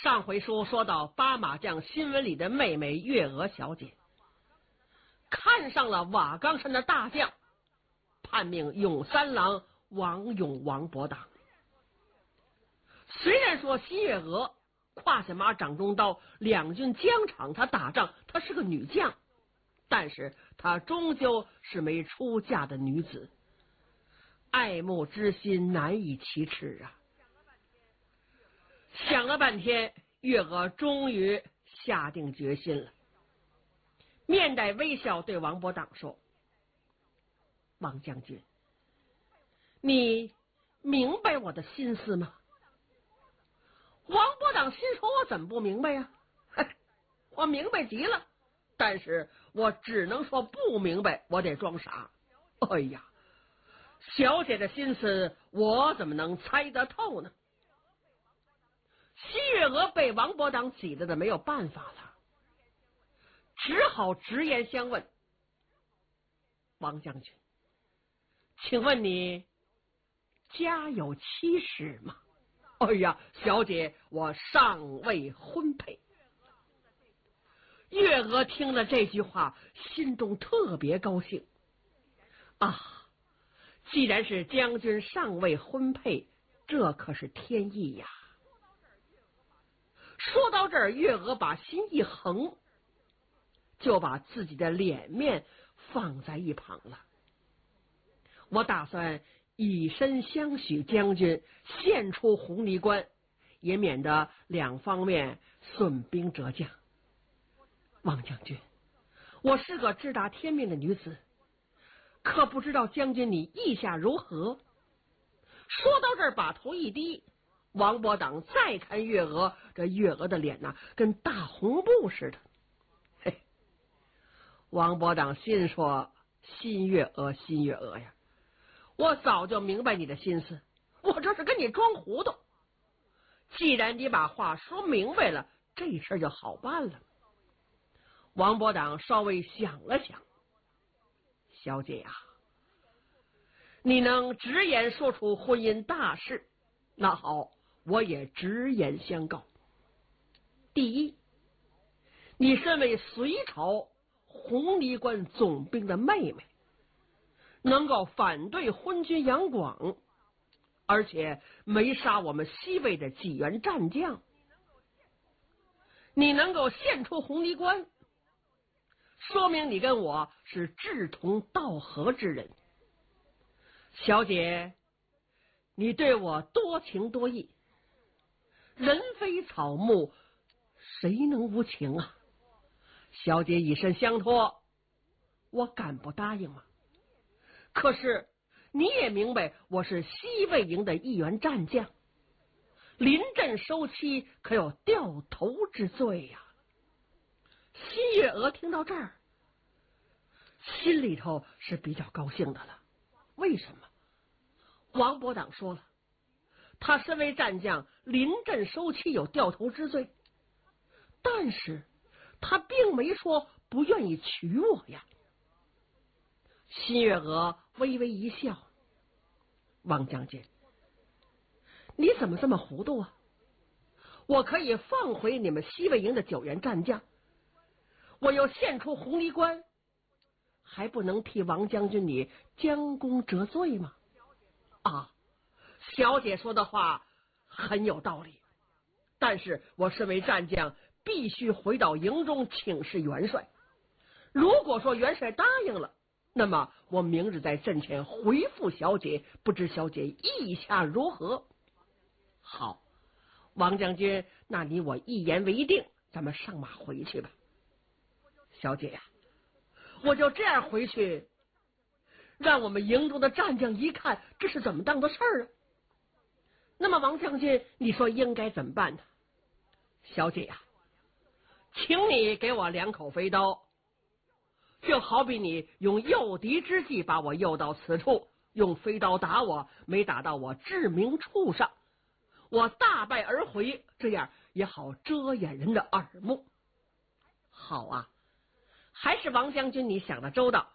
上回书说到八马将新闻里的妹妹月娥小姐看上了瓦岗山的大将，叛命永三郎王勇王伯党。虽然说新月娥胯下马掌中刀，两军疆场她打仗，她是个女将，但是她终究是没出嫁的女子，爱慕之心难以启齿啊。想了半天，月娥终于下定决心了，面带微笑对王伯党说：王将军，你明白我的心思吗？王伯党心说：我怎么不明白呀？我明白极了，但是我只能说不明白，我得装傻。哎呀，小姐的心思我怎么能猜得透呢？西月娥被王伯党挤得没有办法了，只好直言相问：王将军，请问你家有妻室吗？哎呀，小姐，我尚未婚配。月娥听了这句话，心中特别高兴啊！既然是将军尚未婚配，这可是天意呀。说到这儿，月娥把心一横，就把自己的脸面放在一旁了。我打算以身相许将军，献出红泥关，也免得两方面损兵折将。王将军，我是个知达天命的女子，可不知道将军你意下如何？说到这儿，把头一低，王伯党再看月娥，这月娥的脸跟大红布似的。嘿，王伯党心说：新月娥，新月娥呀，我早就明白你的心思，我这是跟你装糊涂。既然你把话说明白了，这事就好办了。王伯党稍微想了想：小姐呀，你能直言说出婚姻大事，那好，我也直言相告。第一，你身为隋朝红泥关总兵的妹妹，能够反对昏君杨广，而且没杀我们西魏的几员战将，你能够献出红泥关，说明你跟我是志同道合之人。小姐，你对我多情多义，人非草木，谁能无情啊？小姐以身相托，我敢不答应吗？可是你也明白，我是西魏营的一员战将，临阵收妻，可有掉头之罪呀。新月娥听到这儿，心里头是比较高兴的了。为什么？王伯党说了，他身为战将，临阵收妻有掉头之罪，但是他并没说不愿意娶我呀。新月娥微微一笑：王将军，你怎么这么糊涂啊？我可以放回你们西魏营的9员战将，我又献出红泥关，还不能替王将军你将功折罪吗？啊，小姐说的话很有道理，但是我身为战将，必须回到营中请示元帅。如果说元帅答应了，那么我明日在阵前回复小姐，不知小姐意下如何？好，王将军，那你我一言为定，咱们上马回去吧。小姐呀，我就这样回去，让我们营中的战将一看，这是怎么当的事儿啊？那么王将军，你说应该怎么办呢？小姐呀，请你给我2口飞刀，就好比你用诱敌之计把我诱到此处，用飞刀打我，没打到我致命处上，我大败而回，这样也好遮掩人的耳目。好啊，还是王将军你想的周到，